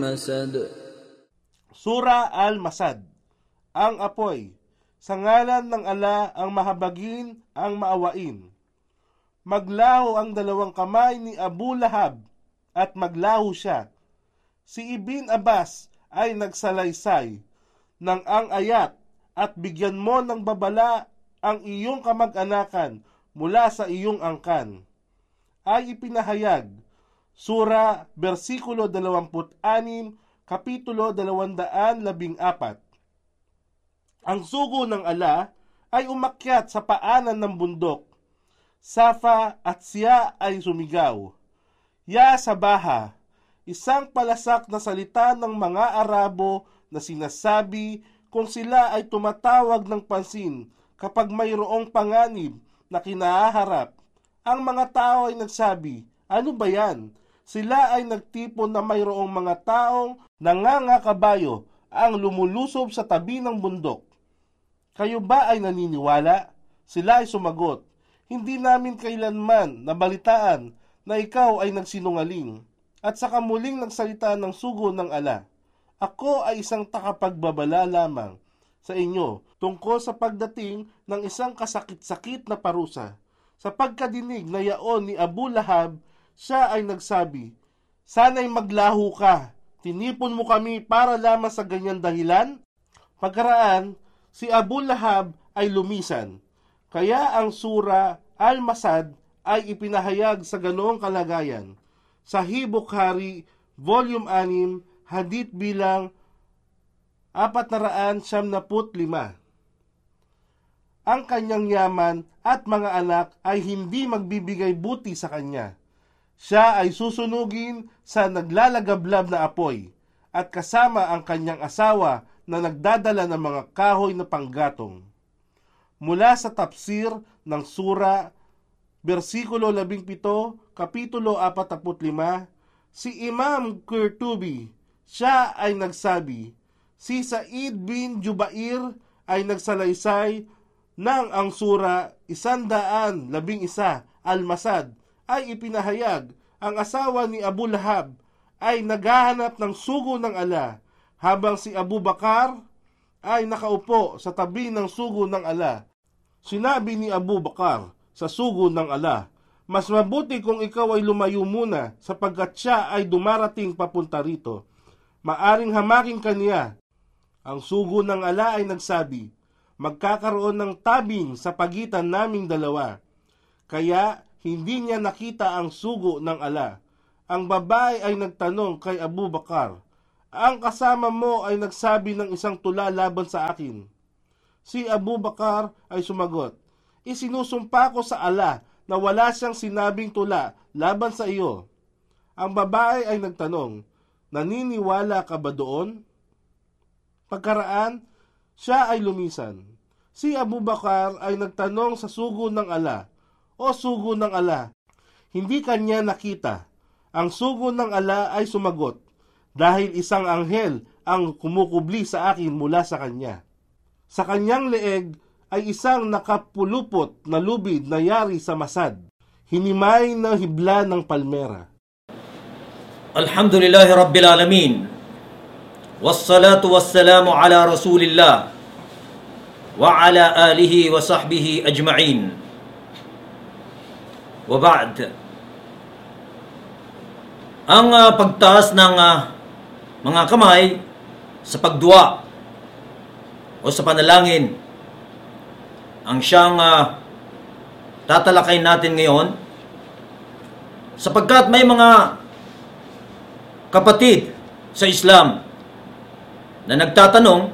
الْمَسَدِ. Sura Al-Masad. Ang apoy. Sa ngalan ng ala ang mahabagin, ang maawain. Maglaho ang dalawang kamay ni Abu Lahab at maglaho siya. Si Ibn Abbas ay nagsalaysay ng ang ayat at bigyan mo ng babala ang iyong kamag-anakan mula sa iyong angkan. Ay ipinahayag. Sura, versikulo 26, kapitulo 214. Ang sugo ng ala ay umakyat sa paanan ng bundok. Safa at siya ay sumigaw. Ya Sabaha, isang palasak na salita ng mga Arabo na sinasabi kung sila ay tumatawag ng pansin kapag mayroong panganib na kinaharap. Ang mga tao ay nagsabi, ano ba yan? Sila ay nagtipon na mayroong mga taong nangangakabayo ang lumulusob sa tabi ng bundok. Kayo ba ay naniniwala? Sila ay sumagot, hindi namin kailanman nabalitaan na ikaw ay nagsinungaling. At saka muling nagsalita ng sugo ng ala, ako ay isang takapagbabala lamang sa inyo tungkol sa pagdating ng isang kasakit-sakit na parusa. Sa pagkadinig na yaon ni Abu Lahab, siya ay nagsabi, sana'y maglaho ka, tinipon mo kami para lamang sa ganyan dahilan? Pagkaraan, si Abu Lahab ay lumisan. Kaya ang sura Al-Masad ay ipinahayag sa ganoong kalagayan. Sahih Bukhari, Volume 6, Hadith bilang 475. Ang kanyang yaman at mga anak ay hindi magbibigay buti sa kanya. Siya ay susunugin sa naglalagablab na apoy at kasama ang kanyang asawa na nagdadala ng mga kahoy na panggatong. Mula sa tafsir ng sura, versikulo 17, kapitulo 45, si Imam Qurtubi, siya ay nagsabi, si Sa'id bin Jubair ay nagsalaysay ng ang sura 111 Al-Masad ay ipinahayag, ang asawa ni Abu Lahab ay naghahanap ng sugo ng ala, habang si Abu Bakar ay nakaupo sa tabi ng sugo ng ala. Sinabi ni Abu Bakar sa sugo ng ala, mas mabuti kung ikaw ay lumayo muna sapagkat siya ay dumarating papunta rito. Maaring hamakin kaniya. Ang sugo ng ala ay nagsabi, magkakaroon ng tabing sa pagitan naming dalawa. Kaya hindi niya nakita ang sugo ng ala. Ang babae ay nagtanong kay Abu Bakar, ang kasama mo ay nagsabi ng isang tula laban sa akin. Si Abu Bakar ay sumagot, isinusumpa ko sa ala na wala siyang sinabing tula laban sa iyo. Ang babae ay nagtanong, naniniwala ka ba doon? Pagkaraan, siya ay lumisan. Si Abu Bakar ay nagtanong sa sugo ng ala, o sugo ng ala, hindi kanya nakita. Ang sugo ng ala ay sumagot, dahil isang anghel ang kumukubli sa akin mula sa kanya. Sa kanyang leeg ay isang nakapulupot na lubid na yari sa masad, hinimay na hibla ng palmera. Alhamdulillahi Rabbil Alamin, wassalatu wassalamu ala Rasulillah wa ala alihi wa sahbihi ajma'in. Wa ba'd. Ang pagtaas ng mga kamay sa pagdua o sa panalangin ang siyang tatalakay natin ngayon, sapagkat may mga kapatid sa Islam na nagtatanong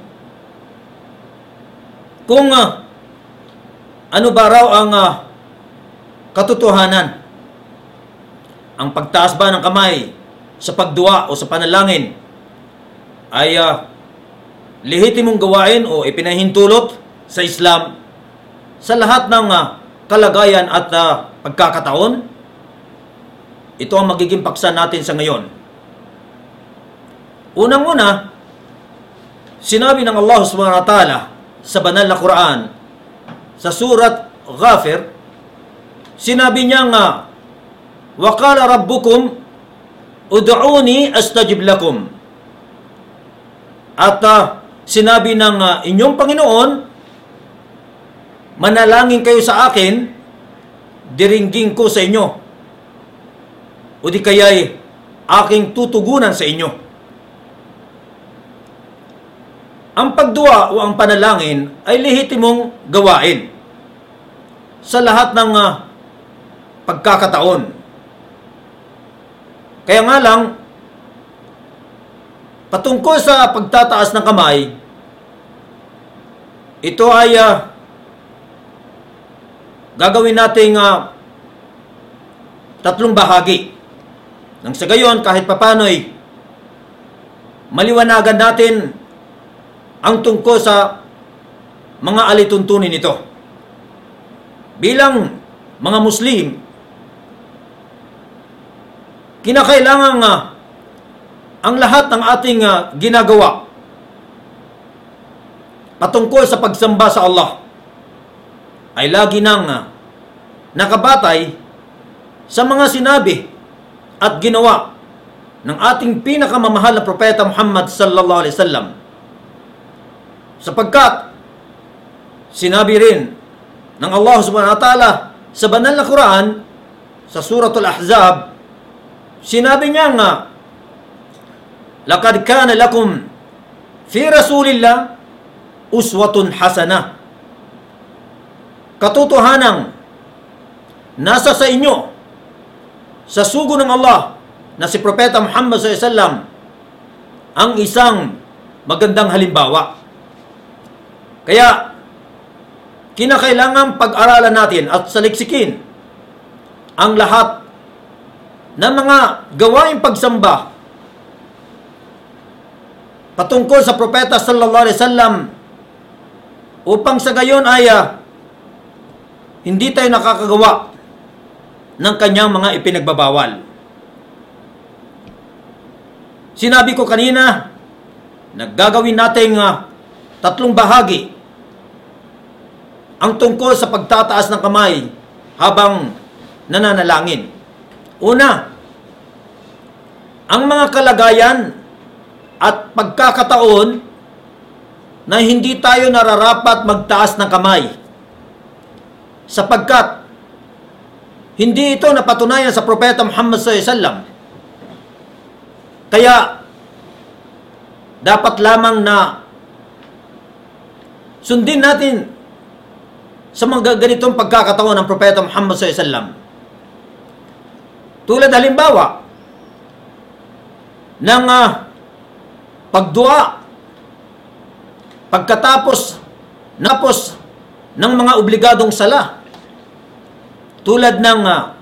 kung ano ba raw ang katotohanan. Ang pagtaas ba ng kamay sa pagdua o sa panalangin ay lehitimong gawain o ipinahintulot sa Islam sa lahat ng kalagayan at pagkakataon? Ito ang magiging paksa natin sa ngayon. Unang-una, sinabi ng Allah subhanahu wa ta'ala sa banal na Quran, sa surat Ghafir, sinabi niya nga, وَقَالَ رَبُّكُمْ أُدْعُونِي أَسْتَجِبْ لَكُمْ. At sinabi ng inyong Panginoon, manalangin kayo sa akin, diringgin ko sa inyo. O di kaya'y aking tutugunan sa inyo. Ang pagdua o ang panalangin ay lehitimong gawain sa lahat ng pagkakataon. Kaya nga lang, patungkol sa pagtataas ng kamay, ito ay gagawin nating tatlong bahagi. Nang sa gayon, kahit papano'y maliwanagan natin ang tungkol sa mga alituntunin nito. Bilang mga Muslim, kinakailangan ang lahat ng ating ginagawa patungkol sa pagsamba sa Allah ay lagi nang nakabatay sa mga sinabi at ginawa ng ating pinakamamahal na propeta Muhammad sallallahu alaihi wasallam. Sapagkat sinabi rin ng Allah subhanahu wa ta'ala sa banal na Quran sa Suratul Ahzab, sinabi niya nga, laqad kana lakum fi Rasulillah uswatun hasanah. Katotohanang nasa sa inyo sa sugo ng Allah na si Propeta Muhammad sallallahu alaihi wasallam ang isang magandang halimbawa. Kaya kinakailangan pag-aralan natin at saliksikin ang lahat ng mga gawaing pagsamba patungkol sa Propeta sallallahu alaihi wasallam upang sa gayon ay hindi tayo nakakagawa ng kanyang mga ipinagbabawal. Sinabi ko kanina, naggagawin nating tatlong bahagi ang tungkol sa pagtataas ng kamay habang nananalangin. Una, ang mga kalagayan at pagkakataon na hindi tayo nararapat magtaas ng kamay sapagkat hindi ito napatunayan sa Propeta Muhammad sallallahu alaihi wasallam. Kaya dapat lamang na sundin natin sa mga ganitong pagkakataon ng Propeta Muhammad sallallahu alaihi wasallam. Tulad halimbawa ng pagdua pagkatapos ng mga obligadong sala tulad ng